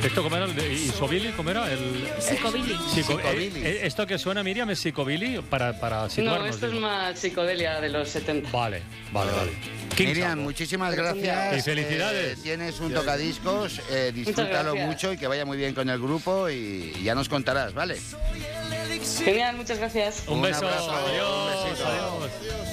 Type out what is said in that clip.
¿Esto cómo era? ¿Isobili? ¿Cómo era? Psicobilly. ¿Esto que suena, Miriam, es psicobilly para situarnos? No, esto es más psicodelia de los 70. Vale. Miriam, muchísimas gracias. Y felicidades. Tienes un tocadiscos, disfrútalo mucho y que vaya muy bien con el grupo y ya nos contarás, ¿vale? Genial, muchas gracias. Un beso. abrazo, Adiós. un besito. Adiós.